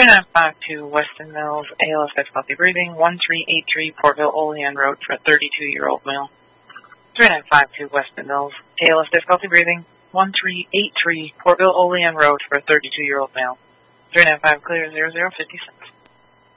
3952 Weston Mills, ALS difficulty breathing, 1383 Portville Olean Road for a 32-year-old male. 3952 Weston Mills, ALS difficulty breathing, 1383 Portville Olean Road for a 32-year-old male. 395 clear, 0056.